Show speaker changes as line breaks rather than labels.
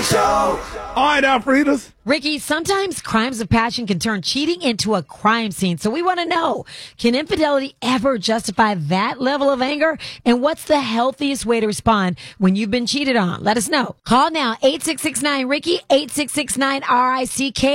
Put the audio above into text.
All right, Alfredas.
Ricky, sometimes crimes of passion can turn cheating into a crime scene. So we want to know, can infidelity ever justify that level of anger? And what's the healthiest way to respond when you've been cheated on? Let us know. Call now, 866-9-RICKY, 866-9-RICK.